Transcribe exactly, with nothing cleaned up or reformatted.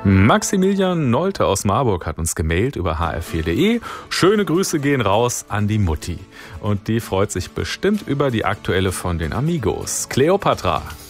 Maximilian Nolte aus Marburg hat uns gemailt über h r vier punkt de. Schöne Grüße gehen raus an die Mutti. Und die freut sich bestimmt über die aktuelle von den Amigos. Kleopatra.